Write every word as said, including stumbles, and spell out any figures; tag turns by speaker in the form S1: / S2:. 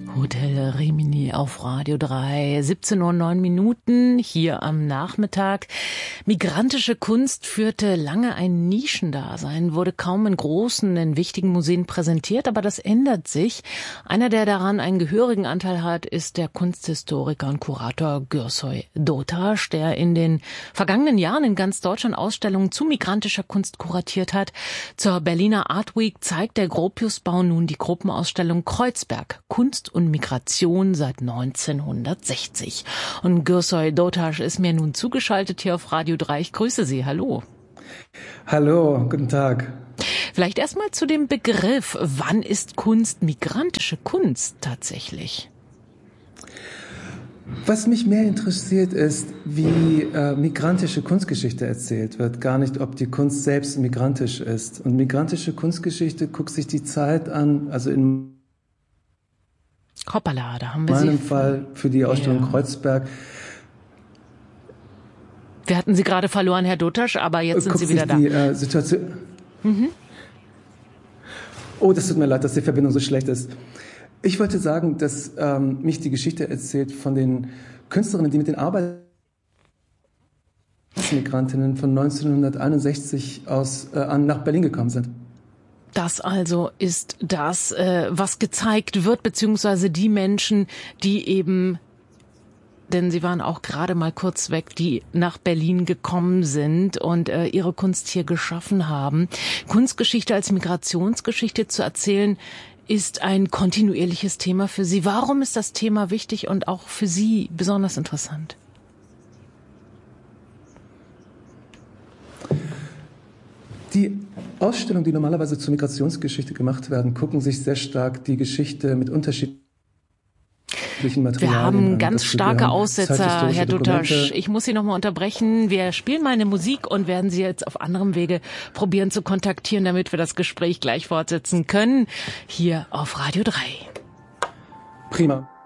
S1: Hotel Rimini auf Radio drei, siebzehn Uhr neun Minuten hier am Nachmittag. Migrantische Kunst führte lange ein Nischendasein, wurde kaum in großen, in wichtigen Museen präsentiert, aber das ändert sich. Einer, der daran einen gehörigen Anteil hat, ist der Kunsthistoriker und Kurator Gürsöy Dotaş, der in den vergangenen Jahren in ganz Deutschland Ausstellungen zu migrantischer Kunst kuratiert hat. Zur Berliner Art Week zeigt der Gropiusbau nun die Gruppenausstellung Kreuzberg, Kunst und Migration seit neunzehnhundertsechzig. Und Gürsöy Dotaş ist mir nun zugeschaltet hier auf Radio drei. Ich grüße Sie. Hallo.
S2: Hallo, guten Tag.
S1: Vielleicht erstmal zu dem Begriff. Wann ist Kunst migrantische Kunst tatsächlich?
S2: Was mich mehr interessiert ist, wie äh, migrantische Kunstgeschichte erzählt wird, gar nicht, ob die Kunst selbst migrantisch ist. Und migrantische Kunstgeschichte guckt sich die Zeit an, also in
S1: Hoppala, da haben wir
S2: meinem
S1: Sie.
S2: Fall für die Ausstellung
S1: Ja.
S2: Kreuzberg.
S1: Wir hatten Sie gerade verloren, Herr Dotaş, aber jetzt sind
S2: guckt
S1: Sie wieder
S2: sich
S1: da.
S2: Die, äh, Situation mhm. Oh, das tut mir leid, dass die Verbindung so schlecht ist. Ich wollte sagen, dass ähm, mich die Geschichte erzählt von den Künstlerinnen, die mit den Arbeitsmigrantinnen von neunzehnhunderteinundsechzig aus äh, an nach Berlin gekommen sind.
S1: Das also ist das, äh, was gezeigt wird, beziehungsweise die Menschen, die eben, denn Sie waren auch gerade mal kurz weg, die nach Berlin gekommen sind und äh, ihre Kunst hier geschaffen haben. Kunstgeschichte als Migrationsgeschichte zu erzählen, ist ein kontinuierliches Thema für Sie. Warum ist das Thema wichtig und auch für Sie besonders interessant?
S2: Die Ausstellungen, die normalerweise zur Migrationsgeschichte gemacht werden, gucken sich sehr stark die Geschichte mit unterschiedlichen Materialien
S1: Wir haben
S2: an.
S1: ganz
S2: Dazu
S1: starke
S2: gehören
S1: Aussetzer,
S2: zeithistorische
S1: Herr Dotaş.
S2: Dokumente.
S1: Ich muss Sie noch mal unterbrechen. Wir spielen mal eine Musik und werden Sie jetzt auf anderem Wege probieren zu kontaktieren, damit wir das Gespräch gleich fortsetzen können. Hier auf Radio drei.
S2: Prima.